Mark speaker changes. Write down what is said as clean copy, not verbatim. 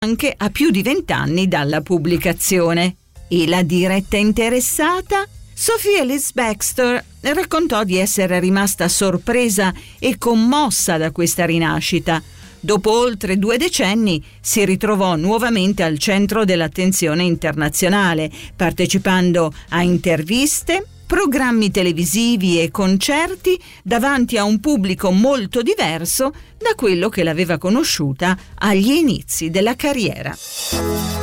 Speaker 1: anche a più di 20 anni dalla pubblicazione. E la diretta interessata? Sophie Ellis Bextor raccontò di essere rimasta sorpresa e commossa da questa rinascita. Dopo oltre 2 decenni si ritrovò nuovamente al centro dell'attenzione internazionale, partecipando a interviste, programmi televisivi e concerti davanti a un pubblico molto diverso da quello che l'aveva conosciuta agli inizi della carriera.